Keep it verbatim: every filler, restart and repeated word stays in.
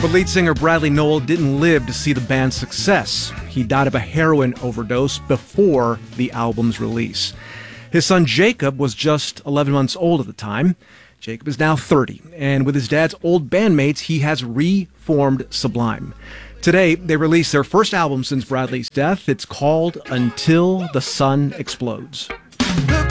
But lead singer Bradley Nowell didn't live to see the band's success. He died of a heroin overdose before the album's release. His son Jacob was just eleven months old at the time. Jacob is now thirty, and with his dad's old bandmates, he has reformed Sublime. Today, they released their first album since Bradley's death. It's called Until the Sun Explodes. Look